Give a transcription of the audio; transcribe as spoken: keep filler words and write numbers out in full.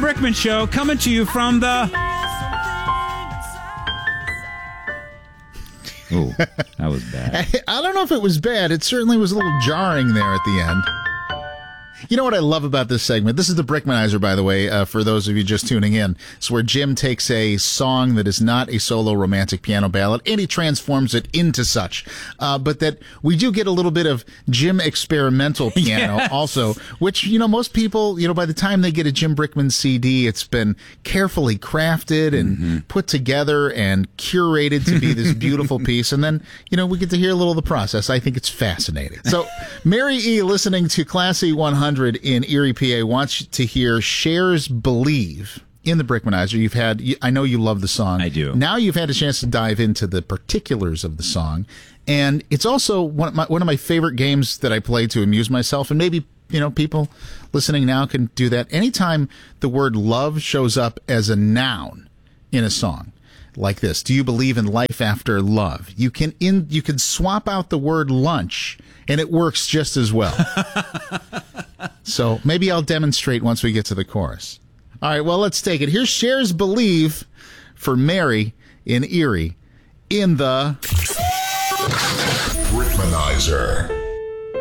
Brickman Show, coming to you from the... Oh, that was bad. I don't know if it was bad. It certainly was a little jarring there at the end. You know what I love about this segment? This is the Brickmanizer, by the way, uh, for those of you just tuning in. It's where Jim takes a song that is not a solo romantic piano ballad and he transforms it into such. Uh, but that we do get a little bit of Jim experimental piano yes. also, which, you know, most people, you know, by the time they get a Jim Brickman C D, it's been carefully crafted and mm-hmm. put together and curated to be this beautiful piece. And then, you know, we get to hear a little of the process. I think it's fascinating. So Mary E., listening to Classy one hundred in Erie, P A, wants to hear Cher's Believe in the Brickmanizer. You've had, I know you love the song. I do. Now you've had a chance to dive into the particulars of the song. And it's also one of my, one of my favorite games that I play to amuse myself. And maybe, you know, people listening now can do that. Anytime the word love shows up as a noun in a song, like this, do you believe in life after love? You can in you can swap out the word lunch, and it works just as well. So maybe I'll demonstrate once we get to the chorus. All right, well, let's take it. Here's Cher's Believe for Mary in Erie in the Brickmanizer.